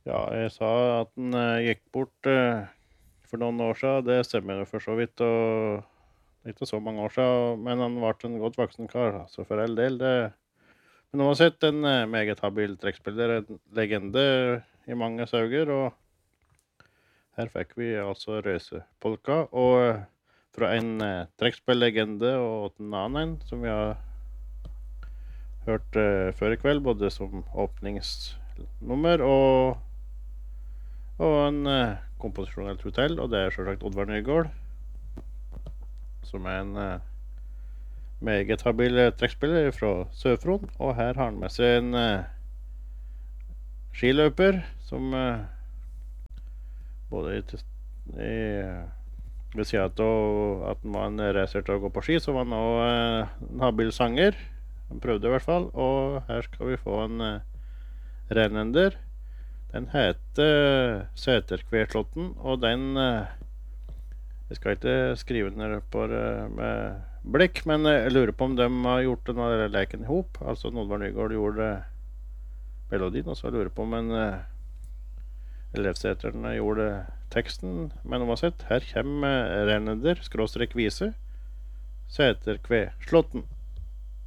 Ja, jeg sa at den gikk bort for noen år siden. Det stemmer jo for så vidt, og ikke så mange år siden, men han ble en godt voksen kar, så for all del. Men uansett, en meget habil trekkspiller, en legende i mange sauger, og her fikk vi altså røysepolka, og fra en trekkspillegende og en annen en, som vi har hørt før i kveld, både som åpningsnummer og en komposisjonell hotell, og det er selvsagt Oddvar Nygaard, som er en meget habil trekkspiller fra Sør-Fron, og her har han med seg en skiløper som både ved siden av at han var en racer til å gå på ski, så var han også en habil sanger. Han prøvde i hvert fall, og her skal vi få en rennender. Den heter Seterkveslåtten, og den jeg skal ikke skrive ned på det med blikk, men jeg lurer på om de har gjort denne leken ihop. Altså Oddvar Nygaard gjorde melodien, og så lurer jeg på om en elevseteren gjorde teksten. Men uansett, her kommer rennender, skråstrek vise, Seterkveslåtten.